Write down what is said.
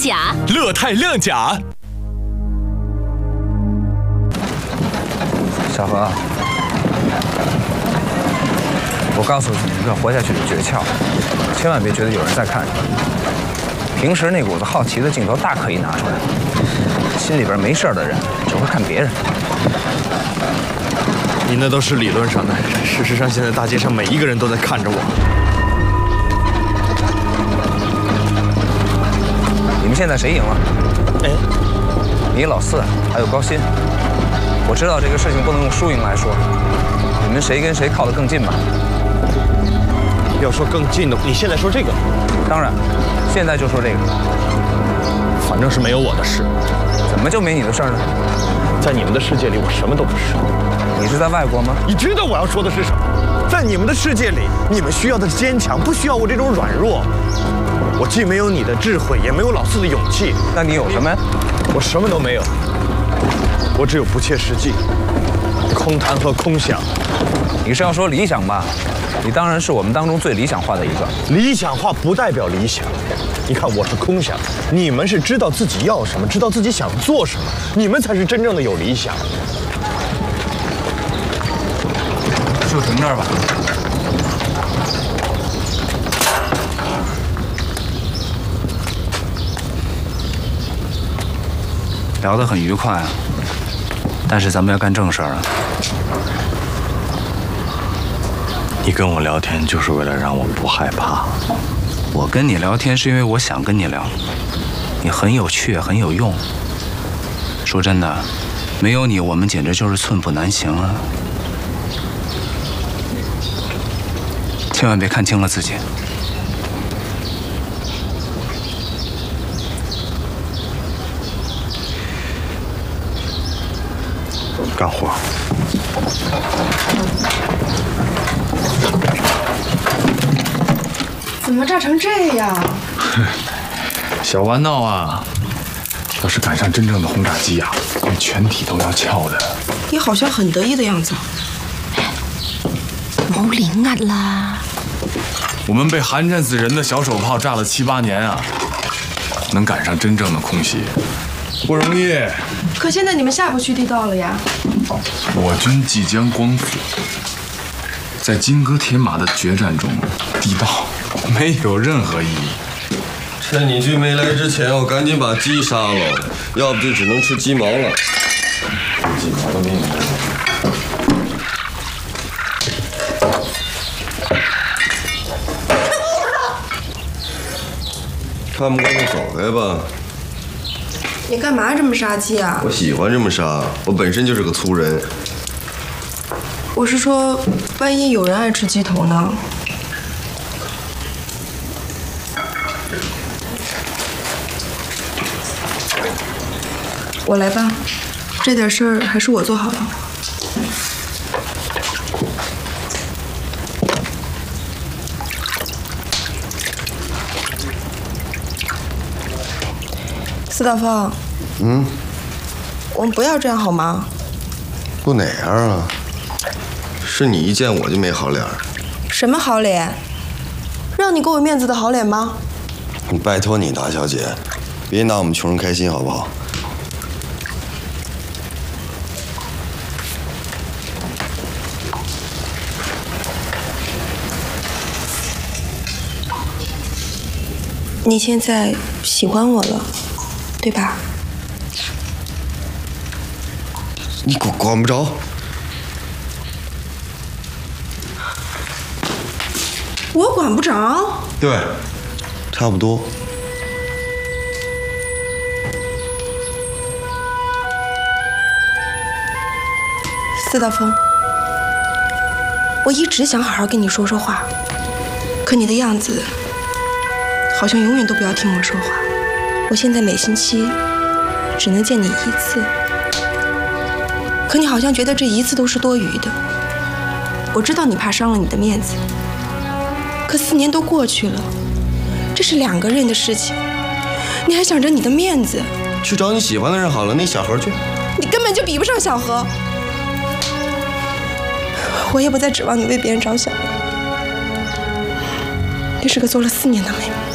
甲， 乐泰亮甲。 小何，我告诉你一个活下去的诀窍，千万别觉得有人在看你。平时那股子好奇的劲头大可以拿出来，心里边没事的人只会看别人。 你那都是理论上的，事实上现在大街上每一个人都在看着我。 你们现在谁赢了？ 哎， 你老四还有高鑫。我知道这个事情不能用输赢来说，你们谁跟谁靠得更近吧？ 要说更近的，你现在说这个？ 当然，现在就说这个。 反正是没有我的事。 怎么就没你的事儿呢？ 在你们的世界里，我什么都不是。 你是在外国吗？ 你知道我要说的是什么？在你们的世界里，你们需要的是坚强，不需要我这种软弱。我既没有你的智慧，也没有老四的勇气。 那你有什么呀？ 我什么都没有。我只有不切实际、空谈和空想。 你是要说理想吧？你当然是我们当中最理想化的一个。 理想化不代表理想。你看，我是空想，你们是知道自己要什么，知道自己想做什么，你们才是真正的有理想。 就停这儿吧。聊得很愉快啊，但是咱们要干正事儿啊。 你跟我聊天就是为了让我不害怕。 我跟你聊天是因为我想跟你聊，你很有趣，很有用。说真的，没有你，我们简直就是寸步难行啊！千万别看清了自己。 干活。 怎么炸成这样？ 小玩闹啊！要是赶上真正的轰炸机呀，那全体都要翘的。 你好像很得意的样子。 冇靈壓啦！ 我们被寒碜死人的小手炮炸了7、8年啊，能赶上真正的空袭，不容易。 可现在你们下不去地道了呀。 我军即将光复，在金戈铁马的决战中，地道没有任何意义。 趁你军没来之前，我赶紧把鸡杀了，要不就只能吃鸡毛了。 鸡毛都没有。 看不惯就走开吧。 你干嘛这么杀鸡啊？ 我喜欢这么杀，我本身就是个粗人。 我是说，万一有人爱吃鸡头呢？我来吧，这点事儿还是我做好了。四大phong，我们不要这样好吗？ 不哪样啊？是你一见我就没好脸。 什么好脸？让你给我面子的好脸吗？ 拜托你，大小姐，别拿我们穷人开心好不好？ 你现在喜欢我了，对吧？ 你管不着。 我管不着。 对，差不多。 四大风，我一直想好好跟你说说话，可你的样子好像永远都不要听我说话。我现在每星期只能见你1次，可你好像觉得这1次都是多余的。我知道你怕伤了你的面子，可4年都过去了，这是2个人的事情，你还想着你的面子？ 去找你喜欢的人好了，那小何去。 你根本就比不上小何。我也不再指望你为别人着想。你是个做了4年的妹妹。